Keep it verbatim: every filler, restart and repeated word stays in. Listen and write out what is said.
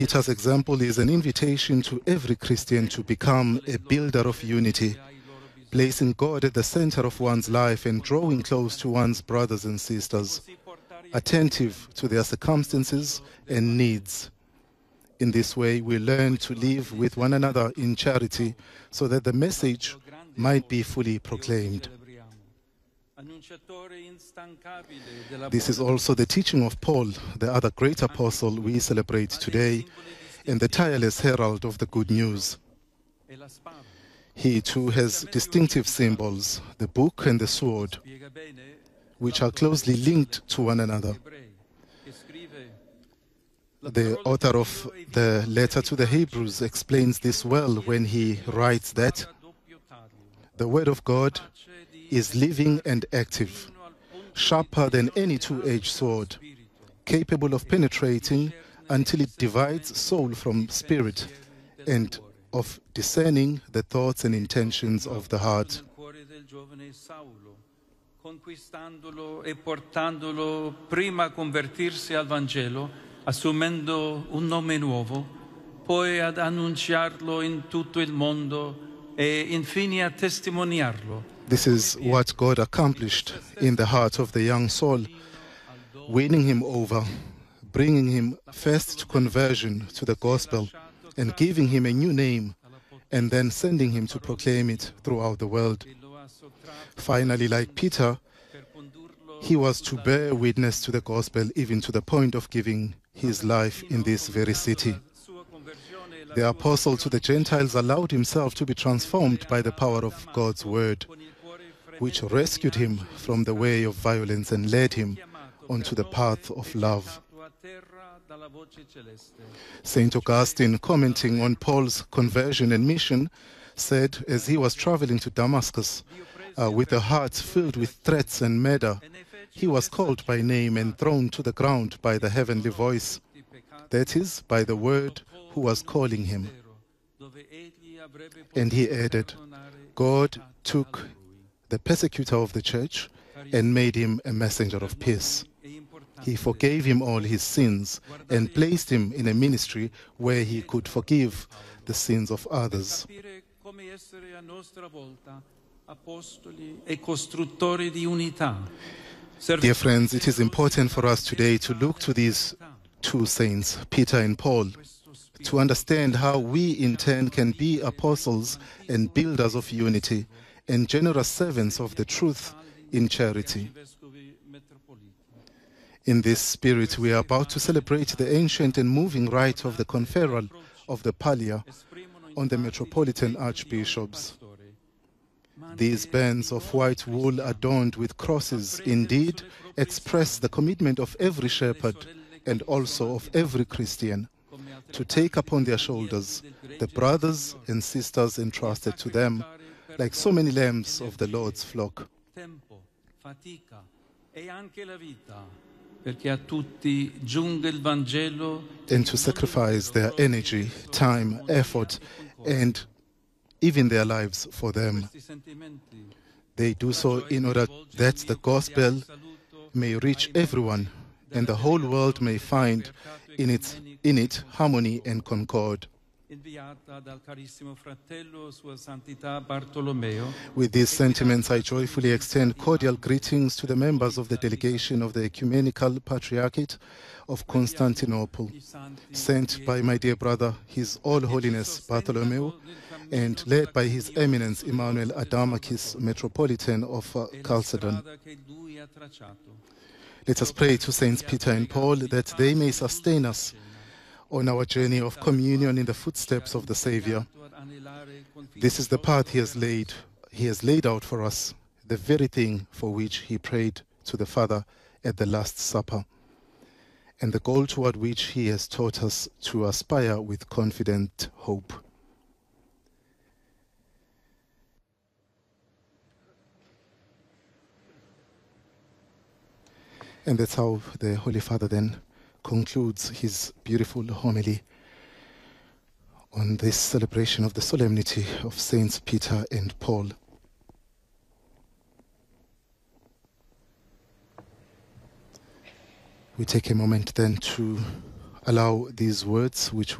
Peter's example is an invitation to every Christian to become a builder of unity, placing God at the center of one's life and drawing close to one's brothers and sisters, attentive to their circumstances and needs. In this way, we learn to live with one another in charity so that the message might be fully proclaimed. This is also the teaching of Paul, the other great apostle we celebrate today, and the tireless herald of the good news. He too has distinctive symbols, the book and the sword, which are closely linked to one another. The author of the letter to the Hebrews explains this well when he writes that the word of God is living and active, sharper than any two-edged sword, capable of penetrating until it divides soul from spirit and of discerning the thoughts and intentions of the heart. Conquistandolo e portandolo prima a convertirsi al Vangelo, assumendo un nome nuovo, poi ad annunciarlo in tutto il mondo e infine a testimoniarlo. This is what God accomplished in the heart of the young Saul, winning him over, bringing him first to conversion to the gospel and giving him a new name, and then sending him to proclaim it throughout the world. Finally, like Peter, he was to bear witness to the gospel even to the point of giving his life in this very city. The apostle to the Gentiles allowed himself to be transformed by the power of God's word, which rescued him from the way of violence and led him onto the path of love. Saint Augustine, commenting on Paul's conversion and mission, said as he was traveling to Damascus uh, with a heart filled with threats and murder, he was called by name and thrown to the ground by the heavenly voice, that is, by the word who was calling him. And he added, God took the persecutor of the church and made him a messenger of peace. He forgave him all his sins and placed him in a ministry where he could forgive the sins of others. Dear friends, it is important for us today to look to these two saints, Peter and Paul, to understand how we in turn can be apostles and builders of unity and generous servants of the truth in charity. In this spirit, we are about to celebrate the ancient and moving rite of the conferral of the Pallia on the metropolitan archbishops. These bands of white wool adorned with crosses indeed express the commitment of every shepherd and also of every Christian to take upon their shoulders the brothers and sisters entrusted to them, like so many lambs of the Lord's flock, and to sacrifice their energy, time, effort, and even their lives for them. They do so in order that the gospel may reach everyone and the whole world may find in it, in it harmony and concord. With these sentiments, I joyfully extend cordial greetings to the members of the delegation of the Ecumenical Patriarchate of Constantinople, sent by my dear brother, His All Holiness Bartholomew, and led by His Eminence Emmanuel Adamakis, Metropolitan of uh, Chalcedon. Let us pray to Saints Peter and Paul that they may sustain us on our journey of communion in the footsteps of the Savior. This is the path He has laid, He has laid out for us, the very thing for which He prayed to the Father at the Last Supper, and the goal toward which He has taught us to aspire with confident hope. And that's how the Holy Father then concludes his beautiful homily on this celebration of the solemnity of Saints Peter and Paul. We take a moment then to allow these words which